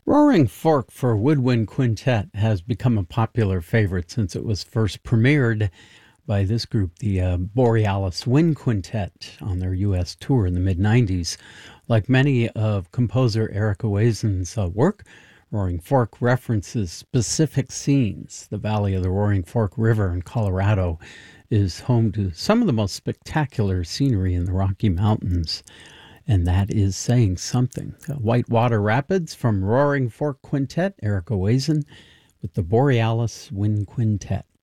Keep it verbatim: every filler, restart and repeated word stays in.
Roaring Fork for Woodwind Quintet has become a popular favorite since it was first premiered by this group, the uh, Borealis Wind Quintet, on their U S tour in the mid nineties. Like many of composer Eric Oasen's uh, work, Roaring Fork references specific scenes. The valley of the Roaring Fork River in Colorado is home to some of the most spectacular scenery in the Rocky Mountains, and that is saying something. Uh, Whitewater Rapids from Roaring Fork Quintet, Eric Oasen with the Borealis Wind Quintet.